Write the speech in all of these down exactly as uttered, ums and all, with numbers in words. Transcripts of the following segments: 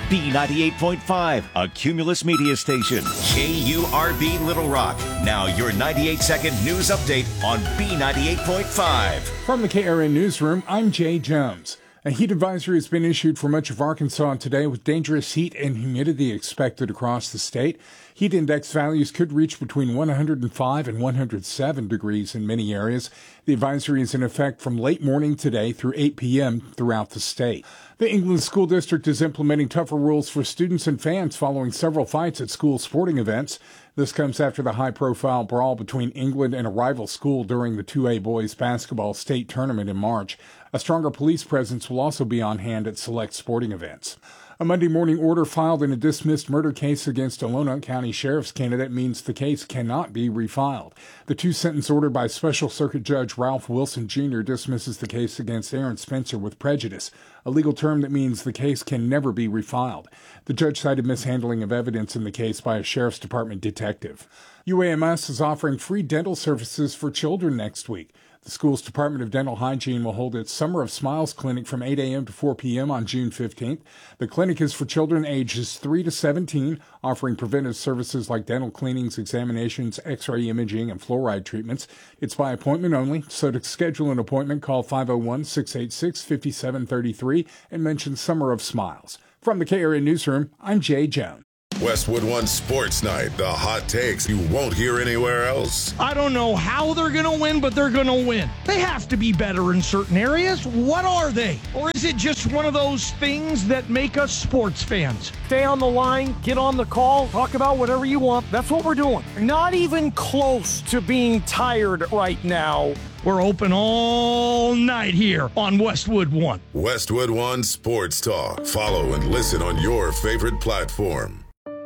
B ninety-eight point five, a Cumulus media station. K U R B Little Rock. Now your ninety-eight second news update on B ninety-eight point five. From the K R N Newsroom, I'm Jay Jones. A heat advisory has been issued for much of Arkansas today with dangerous heat and humidity expected across the state. Heat index values could reach between one hundred five and one hundred seven degrees in many areas. The advisory is in effect from late morning today through eight p.m. throughout the state. The England School District is implementing tougher rules for students and fans following several fights at school sporting events. This comes after the high-profile brawl between England and a rival school during the two A boys basketball state tournament in March. A stronger police presence will also be on hand at select sporting events. A Monday morning order filed in a dismissed murder case against a Lonoke County Sheriff's candidate means the case cannot be refiled. The two-sentence order by Special Circuit Judge Ralph Wilson Junior dismisses the case against Aaron Spencer with prejudice, a legal term that means the case can never be refiled. The judge cited mishandling of evidence in the case by a Sheriff's Department detective. U A M S is offering free dental services for children next week. The school's Department of Dental Hygiene will hold its Summer of Smiles clinic from eight a.m. to four p.m. on June fifteenth. The clinic is for children ages three to seventeen, offering preventive services like dental cleanings, examinations, x-ray imaging, and fluoride treatments. It's by appointment only, so to schedule an appointment, call five oh one, six eight six, five seven three three and mention Summer of Smiles. From the K R N Newsroom, I'm Jay Jones. Westwood One Sports Night, the hot takes you won't hear anywhere else. I don't know how they're going to win, but they're going to win. They have to be better in certain areas. What are they? Or is it just one of those things that make us sports fans? Stay on the line, get on the call, talk about whatever you want. That's what we're doing. Not even close to being tired right now. We're open all night here on Westwood One. Westwood One Sports Talk. Follow and listen on your favorite platform.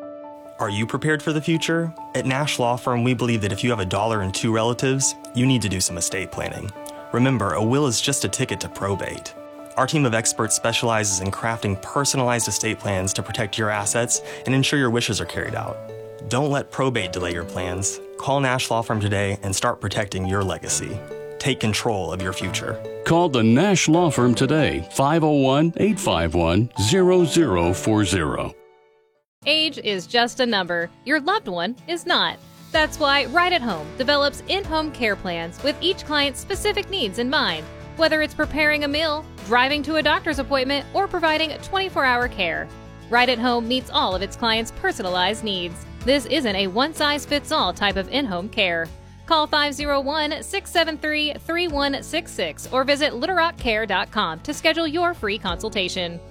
Are you prepared for the future? At Nash Law Firm, we believe that if you have a dollar and two relatives, you need to do some estate planning. Remember, a will is just a ticket to probate. Our team of experts specializes in crafting personalized estate plans to protect your assets and ensure your wishes are carried out. Don't let probate delay your plans. Call Nash Law Firm today and start protecting your legacy. Take control of your future. Call the Nash Law Firm today, five oh one, eight five one, zero zero four zero. Age is just a number. Your loved one is not. That's why Right at Home develops in-home care plans with each client's specific needs in mind. Whether it's preparing a meal, driving to a doctor's appointment, or providing twenty-four hour care, Right at Home meets all of its clients' personalized needs. This isn't a one-size-fits-all type of in-home care. Call five oh one, six seven three, three one six six or visit little rock care dot com to schedule your free consultation.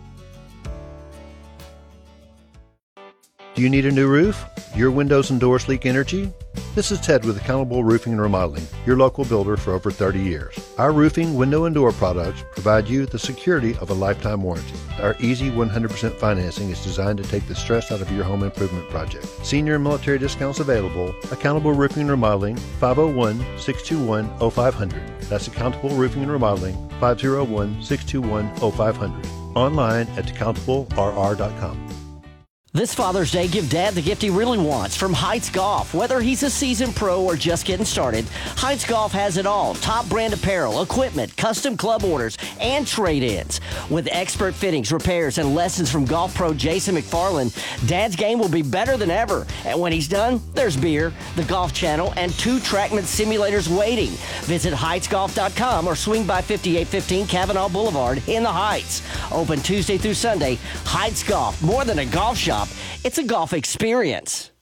Do you need a new roof? Your windows and doors leak energy? This is Ted with Accountable Roofing and Remodeling, your local builder for over thirty years. Our roofing, window, and door products provide you the security of a lifetime warranty. Our easy one hundred percent financing is designed to take the stress out of your home improvement project. Senior and military discounts available. Accountable Roofing and Remodeling, five oh one, six two one, oh five hundred. That's Accountable Roofing and Remodeling, five oh one, six two one, oh five hundred. Online at accountable r r dot com. This Father's Day, give Dad the gift he really wants from Heights Golf. Whether he's a seasoned pro or just getting started, Heights Golf has it all. Top brand apparel, equipment, custom club orders, and trade-ins. With expert fittings, repairs, and lessons from golf pro Jason McFarland, Dad's game will be better than ever. And when he's done, there's beer, the Golf Channel, and two TrackMan simulators waiting. Visit heights golf dot com or swing by fifty-eight fifteen Cavanaugh Boulevard in the Heights. Open Tuesday through Sunday. Heights Golf, more than a golf shop, it's a golf experience.